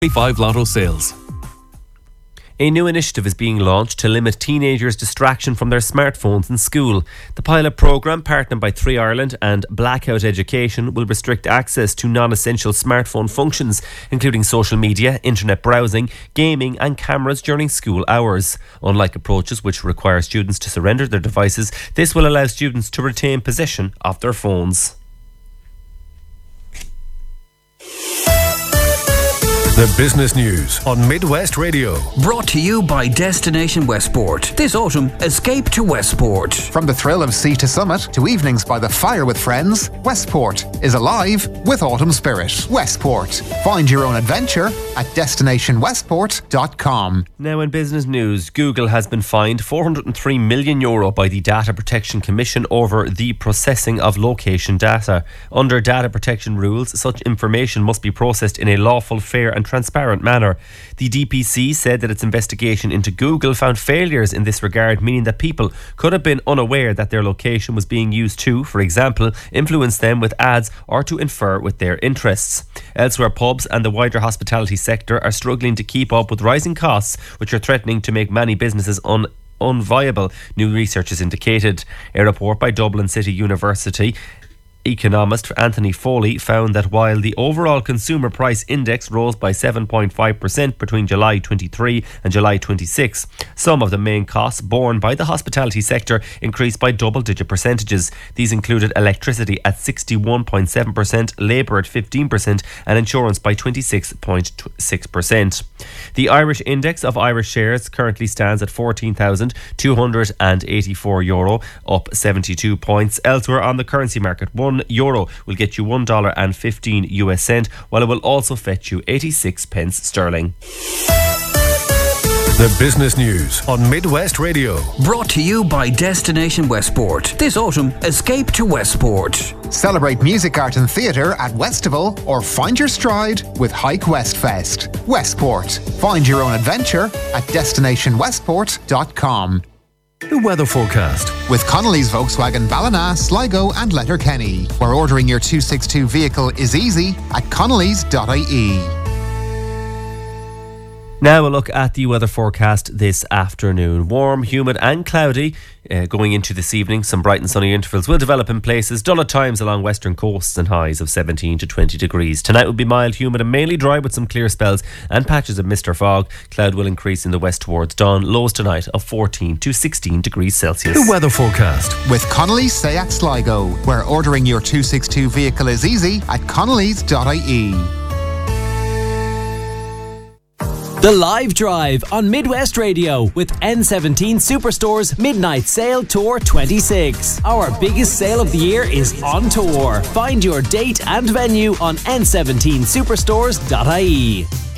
5 Lotto sales. A new initiative is being launched to limit teenagers' distraction from their smartphones in school. The pilot programme, partnered by 3 Ireland and Blackout Education, will restrict access to non-essential smartphone functions, including social media, internet browsing, gaming and cameras during school hours. Unlike approaches which require students to surrender their devices, this will allow students to retain possession of their phones. The business news on Midwest Radio. Brought to you by Destination Westport. This autumn, escape to Westport. From the thrill of sea to summit to evenings by the fire with friends, Westport is alive with autumn spirit. Westport. Find your own adventure at destinationwestport.com. Now in business news, Google has been fined €403 million by the Data Protection Commission over the processing of location data. Under data protection rules, such information must be processed in a lawful, fair and transparent manner. The DPC said that its investigation into Google found failures in this regard, meaning that people could have been unaware that their location was being used to, for example, influence them with ads or to infer with their interests. Elsewhere, pubs and the wider hospitality sector are struggling to keep up with rising costs, which are threatening to make many businesses unviable, new research has indicated. A report by Dublin City University economist Anthony Foley found that while the overall consumer price index rose by 7.5% between July 23 and July 26, some of the main costs borne by the hospitality sector increased by double-digit percentages. These included electricity at 61.7%, labour at 15% and insurance by 26.6%. The Irish index of Irish shares currently stands at €14,284, up 72 points. Elsewhere on the currency market, €1 will get you $1.15, while it will also fetch you 86 pence sterling. The business news on Midwest Radio. Brought to you by Destination Westport. This autumn, escape to Westport. Celebrate music, art and theatre at Westival or find your stride with Hike West Fest. Westport. Find your own adventure at destinationwestport.com. The weather forecast. With Connolly's Volkswagen Ballina, Sligo and Letterkenny, where ordering your 262 vehicle is easy at connellys.ie. Now a look at the weather forecast this afternoon. Warm, humid and cloudy. Going into this evening, some bright and sunny intervals will develop in places, dull at times along western coasts, and highs of 17 to 20 degrees. Tonight will be mild, humid and mainly dry with some clear spells and patches of mist or fog. Cloud will increase in the west towards dawn. Lows tonight of 14 to 16 degrees Celsius. The weather forecast. With Connolly's Seat Sligo, where ordering your 262 vehicle is easy at connellys.ie. The Live Drive on Midwest Radio with N17 Superstore's Midnight Sale Tour 26. Our biggest sale of the year is on tour. Find your date and venue on n17superstores.ie.